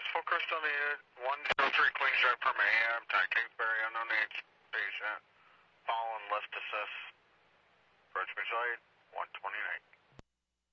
full crystal needed. 103 Queens Drive per AM. Ty Kingsbury, unknown age patient. Fallen lift assist. Approach me side 129.